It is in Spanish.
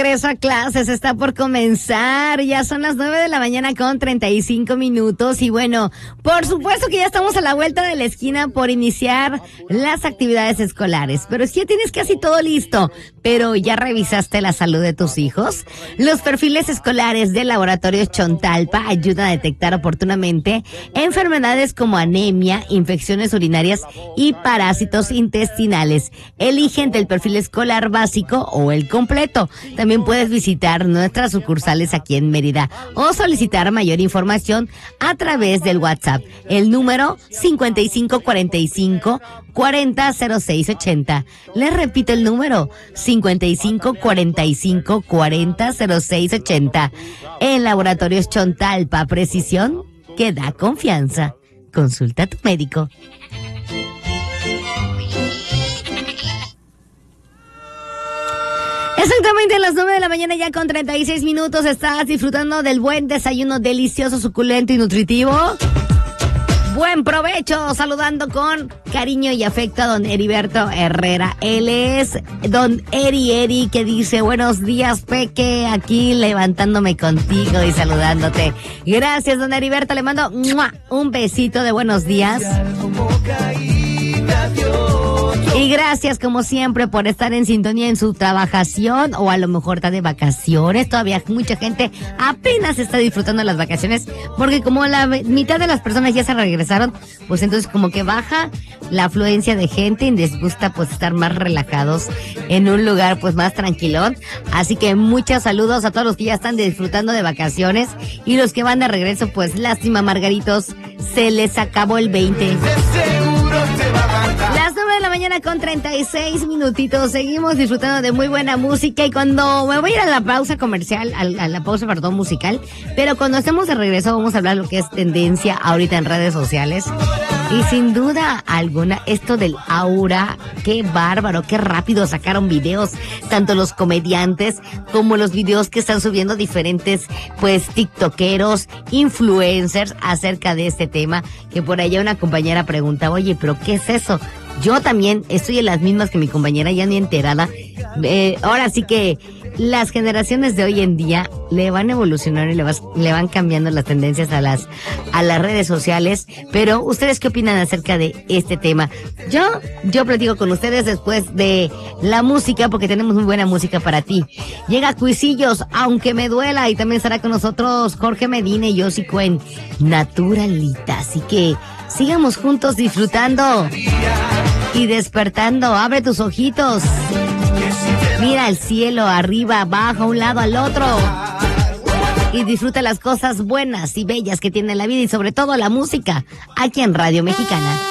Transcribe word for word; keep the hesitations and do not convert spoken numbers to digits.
regreso a clases, está por comenzar, ya son las nueve de la mañana con treinta y cinco minutos y bueno, por supuesto que ya estamos a la vuelta de la esquina por iniciar las actividades escolares, pero si ya tienes casi todo listo, pero ¿ya revisaste la salud de tus hijos? Los perfiles escolares del Laboratorio Chontalpa ayudan a detectar oportunamente enfermedades como anemia, infecciones urinarias y parásitos intestinales. Elige entre el perfil escolar básico o el completo. También puedes visitar nuestras sucursales aquí en Mérida o solicitar mayor información a través del WhatsApp. El número cincuenta y cinco cuarenta y cinco cuarenta cero seis ochenta. Les repito el número cincuenta y cinco cuarenta y cinco cuarenta cero seis ochenta. En Laboratorios Chontalpa, precisión que da confianza. Consulta a tu médico. Exactamente a las nueve de la mañana ya con treinta y seis minutos estás disfrutando del buen desayuno delicioso, suculento y nutritivo. Buen provecho, saludando con cariño y afecto a don Heriberto Herrera. Él es don Eri Eri, que dice, buenos días, Peque, aquí levantándome contigo y saludándote. Gracias, don Heriberto, le mando ¡mua! Un besito de buenos días. Y gracias, como siempre, por estar en sintonía en su trabajación o a lo mejor está de vacaciones. Todavía mucha gente apenas está disfrutando de las vacaciones porque como la mitad de las personas ya se regresaron, pues entonces como que baja la afluencia de gente y les gusta pues estar más relajados en un lugar pues más tranquilón. Así que muchos saludos a todos los que ya están disfrutando de vacaciones y los que van de regreso, pues lástima, Margaritos, se les acabó el veinte. Las nueve de la mañana con treinta y seis minutitos. Seguimos disfrutando de muy buena música y cuando me voy a ir a la pausa comercial, a la pausa, perdón, musical, pero cuando estemos de regreso vamos a hablar de lo que es tendencia ahorita en redes sociales. Y sin duda alguna, esto del aura, qué bárbaro, qué rápido sacaron videos, tanto los comediantes como los videos que están subiendo diferentes, pues, tiktokeros, influencers acerca de este tema, que por allá una compañera pregunta, oye, ¿pero qué es eso? Yo también estoy en las mismas que mi compañera, ya ni enterada. Eh, ahora sí que las generaciones de hoy en día le van evolucionando y le, vas, le van cambiando las tendencias a las a las redes sociales. Pero, ¿ustedes qué opinan acerca de este tema? Yo, yo platico con ustedes después de la música, porque tenemos muy buena música para ti. Llega Cuisillos, aunque me duela, y también estará con nosotros Jorge Medina y Yossi Cuen, Naturalita. Así que sigamos juntos disfrutando y despertando. Abre tus ojitos. Mira el cielo, arriba, abajo, a un lado, al otro. Y disfruta las cosas buenas y bellas que tiene la vida y sobre todo la música aquí en Radio Mexicana.